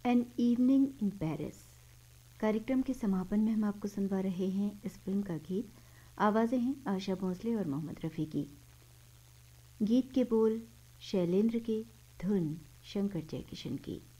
An evening in Paris कार्यक्रम के समापन में हम आपको सुनवा रहे हैं इस फिल्म का गीत। आवाज़ें हैं आशा भोसले और मोहम्मद रफ़ी की। गीत के बोल शैलेंद्र के, धुन शंकर जयकिशन की।